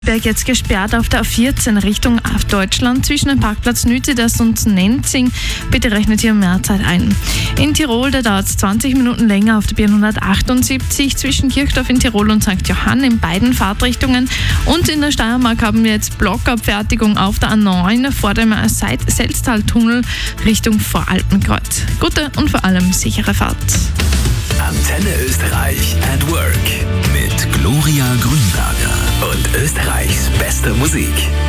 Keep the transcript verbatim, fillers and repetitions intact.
Berg jetzt gesperrt auf der A vierzehn Richtung Deutschland zwischen dem Parkplatz Nützidas und Nenzing. Bitte rechnet hier mehr Zeit ein. In Tirol, da dauert es zwanzig Minuten länger auf der B hundertachtundsiebzig zwischen Kirchdorf in Tirol und Sankt Johann in beiden Fahrtrichtungen. Und in der Steiermark haben wir jetzt Blockabfertigung auf der A neun vor dem Selztaltunnel Richtung Voralpenkreuz. Gute und vor allem sichere Fahrt. Antenne Österreich at Work mit Gloria Grünberger und Österreichs beste Musik.